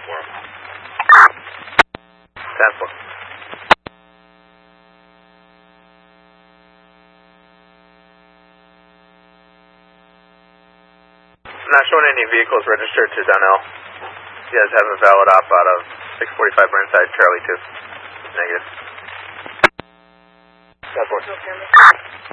for him. 10-4. Not showing any vehicles registered to Donnell. You guys have a valid op out of 645 Burnside, Charlie 2. Negative. 10-4.